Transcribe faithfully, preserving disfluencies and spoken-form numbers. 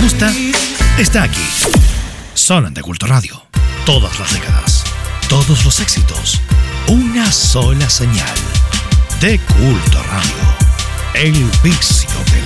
gusta está aquí. Solo en De Culto Radio. Todas las décadas, todos los éxitos, una sola señal. De Culto Radio. El vicio de la